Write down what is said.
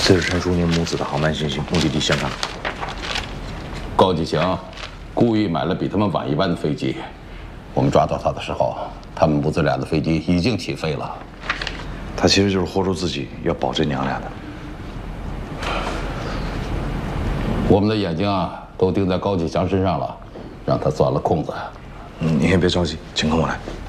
这是陈淑宁母子的航班信息，目的地香港。 高继强故意买了比他们晚1班的飞机，我们抓到他的时候，他们母子俩的飞机已经起飞了。 他其实就是豁出自己要保这娘俩的。 我们的眼睛都盯在高继强身上了，让他钻了空子。 你也别着急，情况我来。